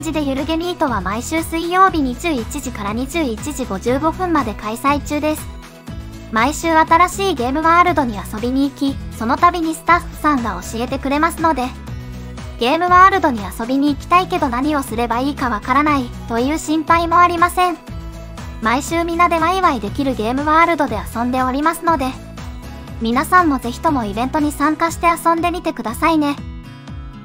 時でゆるゲミートは毎週水曜日21時から21時55分まで開催中です。毎週新しいゲームワールドに遊びに行き、その度にスタッフさんが教えてくれますので、ゲームワールドに遊びに行きたいけど何をすればいいかわからないという心配もありません。毎週皆でワイワイできるゲームワールドで遊んでおりますので、皆さんもぜひともイベントに参加して遊んでみてくださいね。